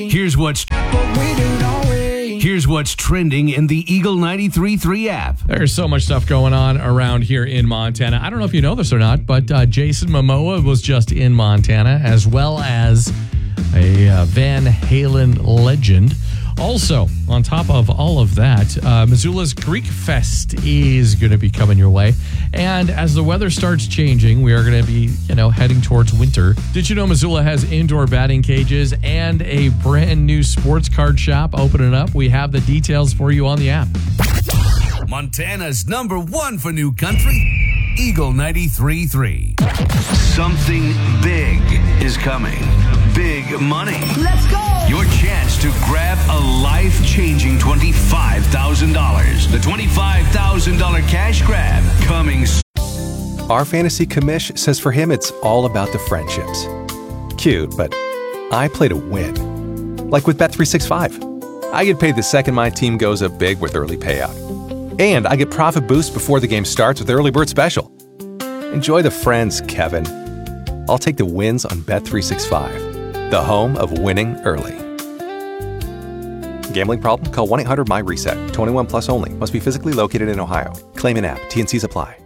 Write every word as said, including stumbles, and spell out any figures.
Here's what's Here's what's trending in the Eagle ninety-three point three app. There's so much stuff going on around here in Montana. I don't know if you know this or not, but uh, Jason Momoa was just in Montana, as well as a uh, Van Halen legend. Also, on top of all of that, uh, Missoula's Greek Fest is going to be coming your way. And as the weather starts changing, we are going to be, you know, heading towards winter. Did you know Missoula has indoor batting cages and a brand new sports card shop opening up? We have the details for you on the app. Montana's number one for new country, Eagle ninety-three point three. Something big is coming. Big money. Let's go! Your chance to grab a life-changing twenty-five thousand dollars. The twenty-five thousand dollars cash grab coming soon. Our fantasy commish says for him it's all about the friendships. Cute, but I play to win. Like with Bet three sixty-five. I get paid the second my team goes up big with early payout. And I get profit boost before the game starts with Early Bird Special. Enjoy the friends, Kevin. I'll take the wins on Bet three sixty-five, the home of winning early. Gambling problem? Call one eight hundred M Y RESET. twenty-one plus only. Must be physically located in Ohio. Claim in app. T N Cs apply.